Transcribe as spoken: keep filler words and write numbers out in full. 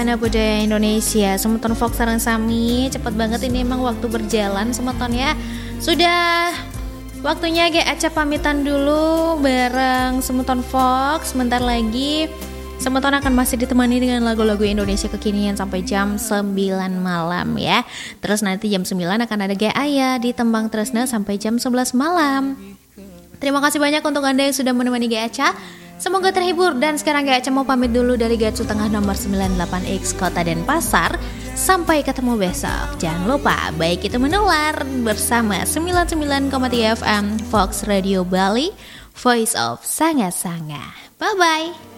Mana budaya Indonesia, Semeton Fox sareng sami, cepet banget ini emang waktu berjalan Semeton ya. Sudah waktunya Ge Aca pamitan dulu bareng Semeton Fox. Sebentar lagi Semeton akan masih ditemani dengan lagu-lagu Indonesia kekinian sampai jam sembilan malam ya. Terus nanti jam sembilan akan ada Ge Aya di Tembang Tresna sampai jam sebelas malam. Terima kasih banyak untuk Anda yang sudah menemani Ge Aca. Semoga terhibur dan sekarang Ge Aca mau pamit dulu dari Gatsu Tengah nomor sembilan puluh delapan X Kota Denpasar. Sampai ketemu besok. Jangan lupa baik itu menular bersama sembilan puluh sembilan koma tiga F M Fox Radio Bali, Voice of Sanga Sanga. Bye bye.